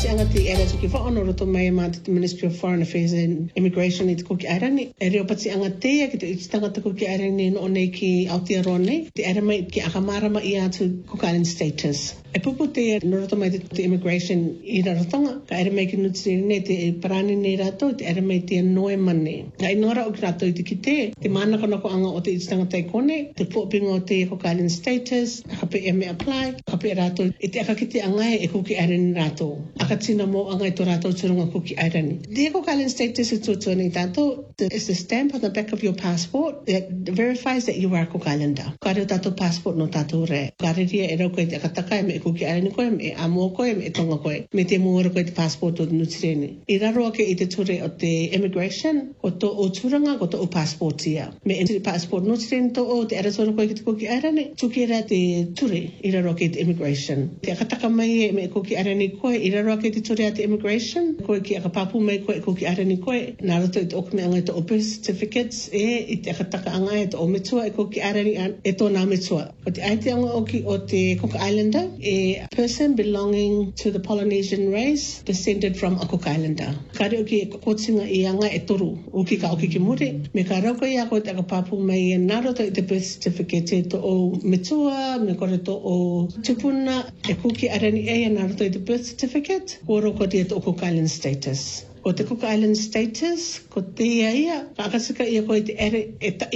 angati era tuki whaono roto mai ma te Ministry of Foreign Affairs and Immigration I te kuki arani. E reo pati angati ki te tangata kuki arani no nei ki Aotearoa nei. Te ara mai ki akamarama I atu Cook Island status. E pupu te no roto mai te immigration I rarotonga. Ka era mai ki nutiri nei te parani nei rato, te era mai te noe mane. Ka inora o ki rato I te kite, te manaka nako anga o te tangata I kone, te pōpinga o te Cook Island status, kape e me apply, kape rato I te akakite angai e kuki arani rato. Akatina mo angai to rato turunga kuki arani. The Cook Island status is to ni tato. It's the stamp on the back of your passport that verifies that you are a Cook Islander. Kare tato passport no tato re. Kare ria e rau koe te akataka me kuki arani koe, me amo koe, me tonga koe. Me te muara koe te passport o nutirene. I raro ake I te ture o te immigration, ko to o turanga, ko to o passport ia. Me entry passport nutirene to o te aratora koe ki te kuki arani, tukera te ture I raro ake te immigration. Te akataka mai e me kuki arani koe, I raro ake te ture a te immigration, koe ki akapapu mai koe kuki arani koe, nā roto I te okme angai to o birth certificates, I te akataka angai to o metua e kuki arani e tō nā metua. O te aite anga o te Cook Islander, a person belonging to the Polynesian race, descended from a Cook Islander. Kare oki e kotinga I anga e toru, uki ka oki ki muri, me ka rauka ia koe te akapapu mai e nā roto I te birth certificate to o metua, me kore to o tupuna, e kuki arani e nā roto I te birth certificate, koro ko te o Cook Island status. Ko te Cook Island status, ko te ia, ka akasika ia koe te ere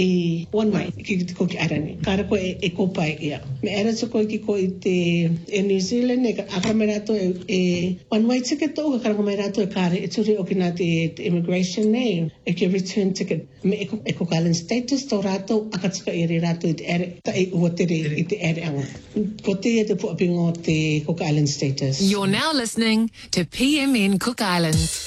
e one way, ki te kuki arani. Kara koe e kopai ia. Me era tu koe ki koe te New Zealand, e akaramerato e one way ticket o, ka karamerato e kare, e turi o ki nā te immigration nei, e ki return ticket. Me e Cook Island status, tō rato, akatika I re rato I te ere, ta e ua tere I te ere anga. Ko te ia te puapingo te Cook Island status. You're now listening to PMN Cook Islands.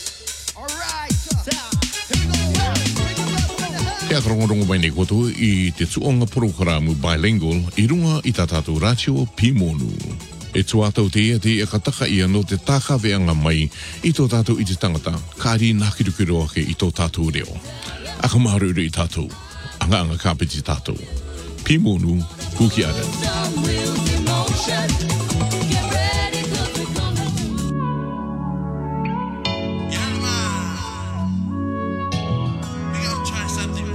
Te akarongorongo mai nei koto I te tuonga programu bilingual I runga I tātātou ratio Pimonu. E tuatau te ia te kataka ia no te tākaweanga mai I tō tātou I te tangata, kāri nākirukiru ake I tō tātou reo. Aka maharuru I tātou, anga anga kāpiti tātou. Pimonu, kuki ara.